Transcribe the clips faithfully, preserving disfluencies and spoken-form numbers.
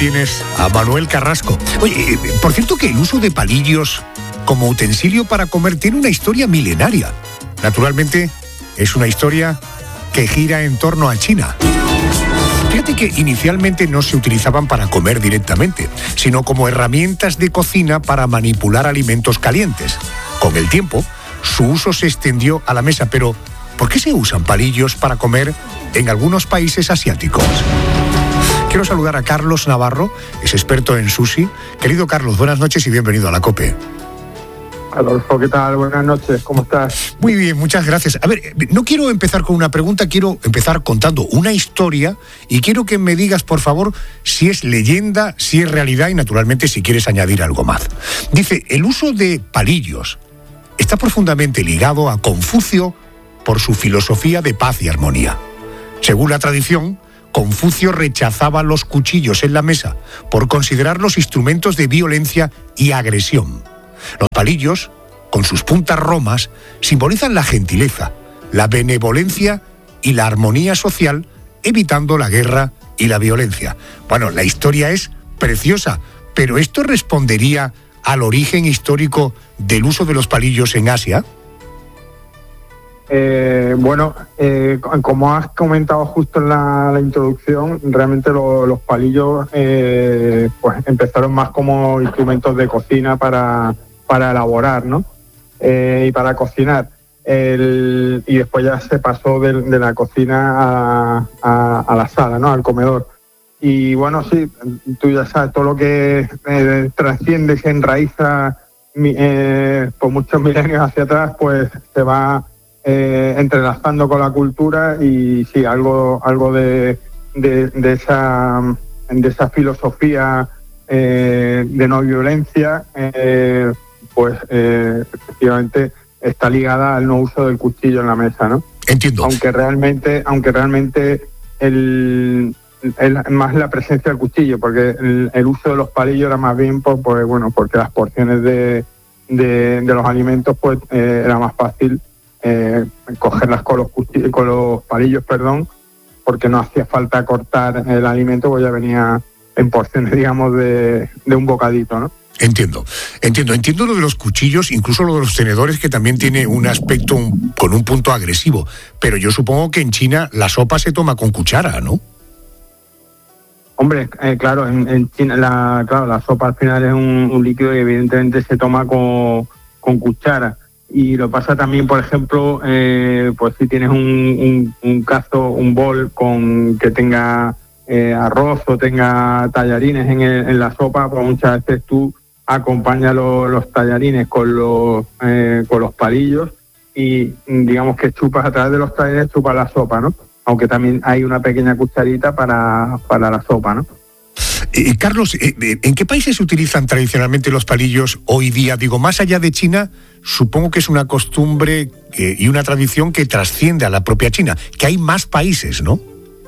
tienes a Manuel Carrasco. Oye, por cierto que el uso de palillos como utensilio para comer tiene una historia milenaria. Naturalmente, es una historia que gira en torno a China. Fíjate que inicialmente no se utilizaban para comer directamente, sino como herramientas de cocina para manipular alimentos calientes. Con el tiempo, su uso se extendió a la mesa, pero ¿por qué se usan palillos para comer en algunos países asiáticos? Quiero saludar a Carlos Navarro, es experto en sushi. Querido Carlos, buenas noches y bienvenido a la COPE. Adolfo, ¿qué tal? Buenas noches, ¿cómo estás? Muy bien, muchas gracias. A ver, no quiero empezar con una pregunta, quiero empezar contando una historia y quiero que me digas, por favor, si es leyenda, si es realidad y, naturalmente, si quieres añadir algo más. Dice, el uso de palillos está profundamente ligado a Confucio por su filosofía de paz y armonía. Según la tradición, Confucio rechazaba los cuchillos en la mesa por considerarlos instrumentos de violencia y agresión. Los palillos, con sus puntas romas, simbolizan la gentileza, la benevolencia y la armonía social, evitando la guerra y la violencia. Bueno, la historia es preciosa, pero ¿esto respondería al origen histórico del uso de los palillos en Asia? Eh, bueno, eh, como has comentado justo en la, la introducción, realmente lo, los palillos eh, pues empezaron más como instrumentos de cocina para, para elaborar, ¿no? Eh, y para cocinar. El, y después ya se pasó de, de la cocina a, a, a la sala, ¿no? Al comedor. Y bueno, sí, tú ya sabes, todo lo que eh, trasciende, se enraiza eh, por muchos milenios hacia atrás, pues se va Eh, entrelazando con la cultura y sí, algo algo de, de, de esa de esa filosofía eh, de no violencia eh, pues eh, efectivamente está ligada al no uso del cuchillo en la mesa, ¿no? Entiendo. Aunque realmente aunque realmente el, el más la presencia del cuchillo, porque el, el uso de los palillos era más bien por, pues bueno, porque las porciones de de, de los alimentos pues eh, era más fácil Eh, cogerlas con los, cuchillos, con los palillos, perdón, porque no hacía falta cortar el alimento, pues ya venía en porciones, digamos, de, de un bocadito, ¿no? Entiendo, entiendo, entiendo lo de los cuchillos, incluso lo de los tenedores, que también tiene un aspecto un, con un punto agresivo, pero yo supongo que en China la sopa se toma con cuchara, ¿no? Hombre, eh, claro, en, en China la, claro, la sopa al final es un, un líquido y evidentemente se toma con, con cuchara. Y lo pasa también, por ejemplo, eh, pues si tienes un, un, un cazo, un bol con que tenga eh, arroz o tenga tallarines en, el, en la sopa, pues muchas veces tú acompañas lo, los tallarines con los eh, con los palillos y digamos que chupas a través de los tallarines, chupas la sopa, ¿no? Aunque también hay una pequeña cucharita para, para la sopa, ¿no? Eh, Carlos, eh, ¿en qué países se utilizan tradicionalmente los palillos hoy día? Digo, más allá de China, supongo que es una costumbre eh, y una tradición que trasciende a la propia China, que hay más países, ¿no?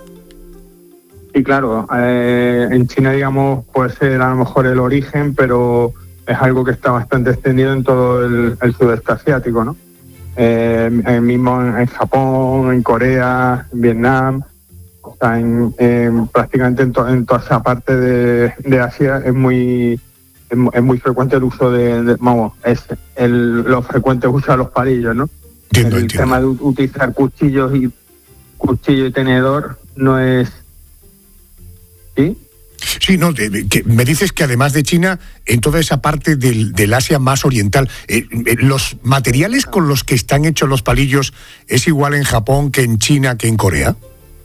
Sí, claro. Eh, en China, digamos, puede ser a lo mejor el origen, pero es algo que está bastante extendido en todo el, el sudeste asiático, ¿no? Eh, mismo en, en Japón, en Corea, en Vietnam. O sea, en, en, prácticamente en, to, en toda esa parte de, de Asia es muy es, es muy frecuente el uso de, de vamos, es el, lo frecuente uso de los palillos, ¿no? Entiendo, el entiendo. tema de utilizar cuchillos y cuchillo y tenedor no es... ¿Sí? Sí, no, de, que me dices que además de China, en toda esa parte del, del Asia más oriental, eh, eh, ¿los materiales con los que están hechos los palillos es igual en Japón que en China que en Corea?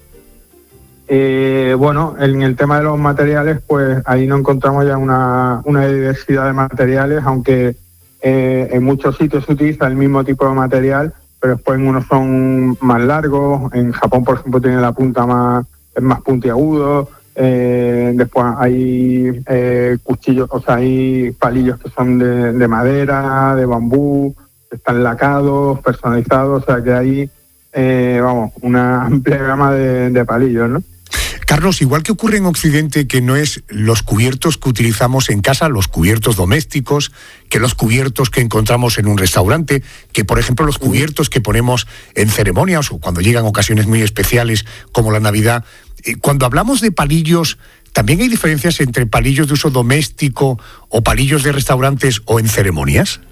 Eh, bueno, en el tema de los materiales, pues ahí no encontramos ya una, una diversidad de materiales, aunque eh, en muchos sitios se utiliza el mismo tipo de material, pero después en unos son más largos. En Japón, por ejemplo, tiene la punta más, es más puntiagudo. Eh, después hay eh, cuchillos, o sea, hay palillos que son de, de madera, de bambú, están lacados, personalizados, o sea que hay, eh, vamos, una amplia gama de, de palillos, ¿no? Carlos, igual que ocurre en Occidente, que no es los cubiertos que utilizamos en casa, los cubiertos domésticos, que los cubiertos que encontramos en un restaurante, que por ejemplo los cubiertos que ponemos en ceremonias o cuando llegan ocasiones muy especiales como la Navidad. Cuando hablamos de palillos ¿también hay diferencias entre palillos de uso doméstico o palillos de restaurantes o en ceremonias?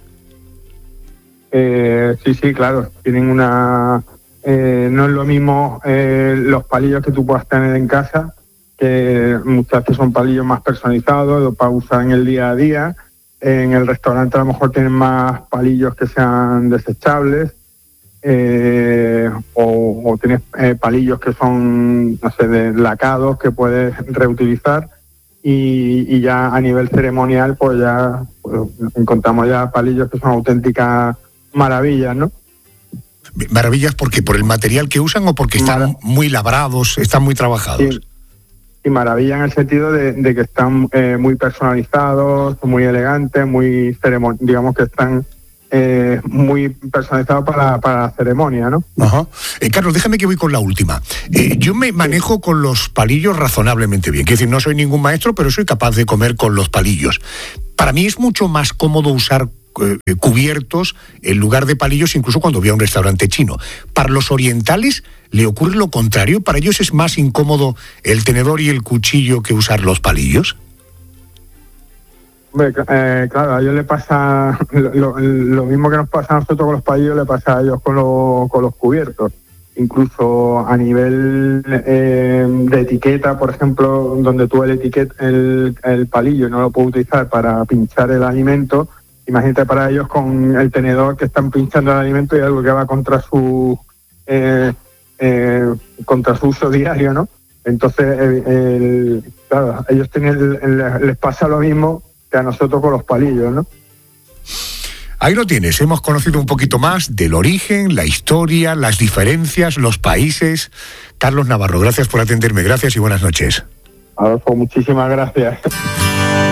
Eh, sí, sí, claro. Tienen una... Eh, no es lo mismo eh, los palillos que tú puedas tener en casa, que muchas veces son palillos más personalizados para usar en el día a día. En el restaurante a lo mejor tienen más palillos que sean desechables, eh, o, o tienes eh, palillos que son, no sé, de lacados que puedes reutilizar, y, y ya a nivel ceremonial pues ya pues, encontramos ya palillos que son auténticas maravillas, ¿no? Maravillas, porque por el material que usan o porque están Mar- muy labrados, están muy trabajados. Sí. Y maravilla en el sentido de, de que están eh, muy personalizados, muy elegantes, muy ceremon- digamos que están eh, muy personalizados para, para la ceremonia, ¿no? Ajá. Eh, Carlos, déjame que voy con la última. Eh, yo me manejo con los palillos razonablemente bien. Quiero decir, no soy ningún maestro, pero soy capaz de comer con los palillos. Para mí es mucho más cómodo usar eh, cubiertos en lugar de palillos, incluso cuando voy a un restaurante chino. Para los orientales le ocurre lo contrario. Para ellos es más incómodo el tenedor y el cuchillo que usar los palillos. Hombre, eh, claro, a ellos le pasa lo, lo, lo mismo que nos pasa a nosotros con los palillos, le pasa a ellos con, lo, con los cubiertos. Incluso a nivel eh, de etiqueta, por ejemplo, donde tú el etiquet, el, el palillo no lo puedes utilizar para pinchar el alimento, imagínate para ellos con el tenedor que están pinchando el alimento y algo que va contra su eh, eh, contra su uso diario, ¿no? Entonces, el, el, claro, ellos tienen el, el, les pasa lo mismo que a nosotros con los palillos, ¿no? Ahí lo tienes, hemos conocido un poquito más del origen, la historia, las diferencias, los países. Carlos Navarro, gracias por atenderme, gracias y buenas noches. Adolfo, muchísimas gracias.